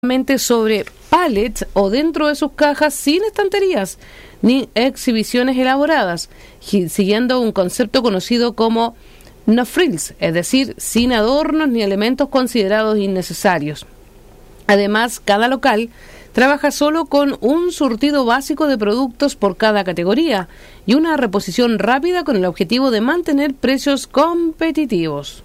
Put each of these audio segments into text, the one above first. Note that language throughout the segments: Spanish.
sobre pallets o dentro de sus cajas sin estanterías ni exhibiciones elaboradas, siguiendo un concepto conocido como no frills, es decir, sin adornos ni elementos considerados innecesarios. Además, cada local trabaja solo con un surtido básico de productos por cada categoría y una reposición rápida con el objetivo de mantener precios competitivos.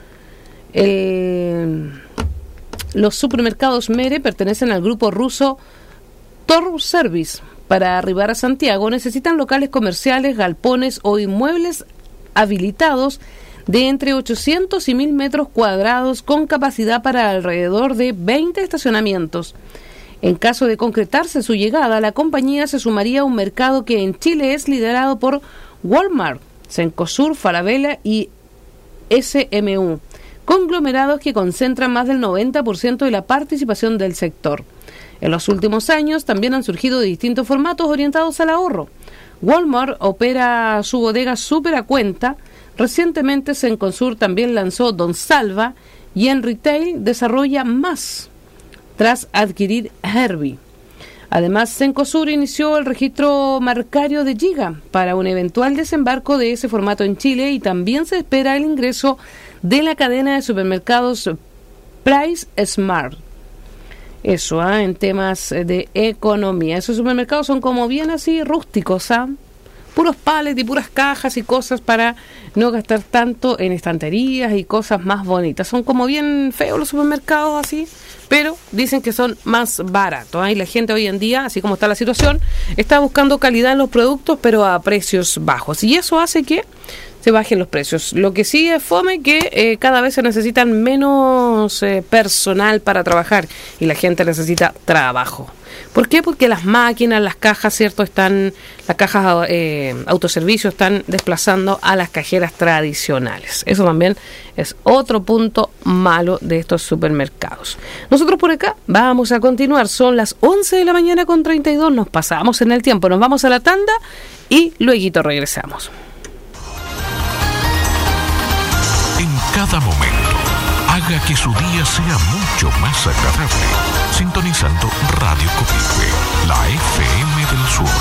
Los supermercados Mere pertenecen al grupo ruso Tor Service. Para arribar a Santiago necesitan locales comerciales, galpones o inmuebles habilitados de entre 800 y 1000 metros cuadrados con capacidad para alrededor de 20 estacionamientos. En caso de concretarse su llegada, la compañía se sumaría a un mercado que en Chile es liderado por Walmart, Cencosud, Falabella y SMU, conglomerados que concentran más del 90% de la participación del sector. En los últimos años también han surgido distintos formatos orientados al ahorro. Walmart opera su bodega súper a cuenta. Recientemente Cencosud también lanzó Don Salva y en retail desarrolla Más, tras adquirir Herbie. Además, Cencosud inició el registro marcario de Giga para un eventual desembarco de ese formato en Chile y también se espera el ingreso de la cadena de supermercados Price Smart. Eso, en temas de economía. Esos supermercados son como bien así rústicos, puros pallets y puras cajas y cosas para no gastar tanto en estanterías y cosas más bonitas. Son como bien feos los supermercados así, pero dicen que son más baratos. Y la gente hoy en día, así como está la situación, está buscando calidad en los productos, pero a precios bajos. Y eso hace que se bajen los precios. Lo que sí es fome que cada vez se necesitan menos personal para trabajar y la gente necesita trabajo. ¿Por qué? Porque las máquinas, las cajas, ¿cierto? Las cajas autoservicio están desplazando a las cajeras tradicionales. Eso también es otro punto malo de estos supermercados. Nosotros por acá vamos a continuar. Son las 11 de la mañana con 32. Nos pasamos en el tiempo. Nos vamos a la tanda y luego regresamos. En cada momento, haga que su día sea mucho más agradable, sintonizando Radio Copihue, la FM del Sur.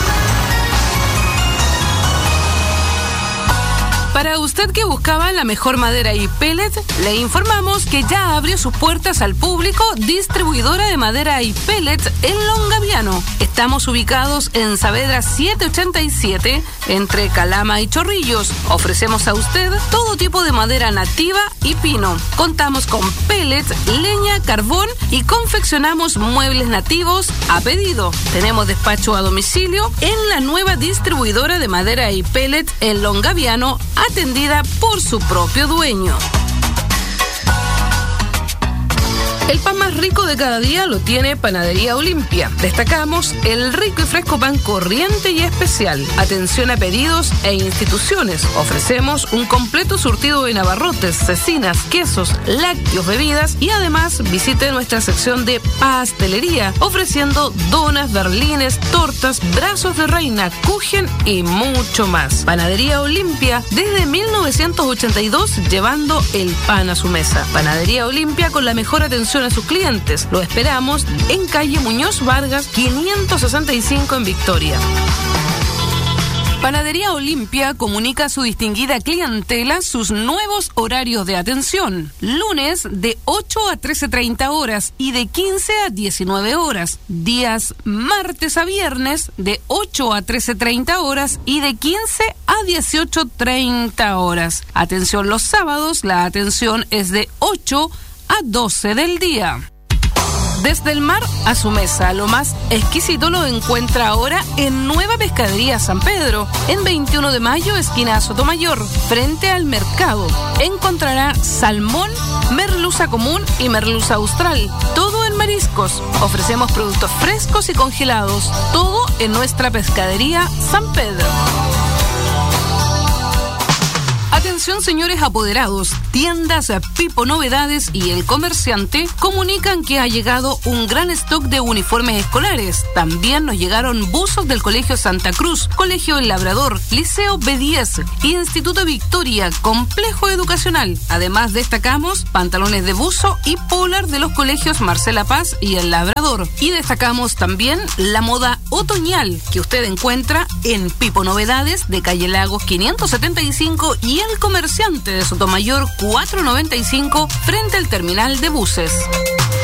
Para usted que buscaba la mejor madera y pellet, le informamos que ya abrió sus puertas al público distribuidora de madera y pellet en Longaviano. Estamos ubicados en Saavedra 787, entre Calama y Chorrillos. Ofrecemos a usted todo tipo de madera nativa y pino. Contamos con pellet, leña, carbón y confeccionamos muebles nativos a pedido. Tenemos despacho a domicilio en la nueva distribuidora de madera y pellet en Longaviano, atendida por su propio dueño. El pan más rico de cada día lo tiene Panadería Olimpia. Destacamos el rico y fresco pan corriente y especial. Atención a pedidos e instituciones. Ofrecemos un completo surtido de abarrotes, cecinas, quesos, lácteos, bebidas y además visite nuestra sección de pastelería, ofreciendo donas, berlines, tortas, brazos de reina, kuchen y mucho más. Panadería Olimpia, desde 1982, llevando el pan a su mesa. Panadería Olimpia con la mejor atención a sus clientes. Lo esperamos en calle Muñoz Vargas 565 en Victoria. Panadería Olimpia comunica a su distinguida clientela sus nuevos horarios de atención. Lunes de 8 a 13:30 horas y de 15 a 19 horas. Días martes a viernes de 8 a 13:30 horas y de 15 a 18:30 horas. Atención los sábados, la atención es de 8 a 12 del día. Desde el mar a su mesa, lo más exquisito lo encuentra ahora en Nueva Pescadería San Pedro, en 21 de mayo, esquina Sotomayor, frente al mercado. Encontrará salmón, merluza común y merluza austral, todo en mariscos. Ofrecemos productos frescos y congelados, todo en nuestra Pescadería San Pedro. Atención, señores apoderados, tiendas Pipo Novedades y El Comerciante comunican que ha llegado un gran stock de uniformes escolares. También nos llegaron buzos del Colegio Santa Cruz, Colegio El Labrador, Liceo B10, Instituto Victoria, Complejo Educacional. Además destacamos pantalones de buzo y polar de los colegios Marcela Paz y El Labrador. Y destacamos también la moda otoñal que usted encuentra en Pipo Novedades de Calle Lagos 575 y El Comerciante de Sotomayor 495 frente al terminal de buses.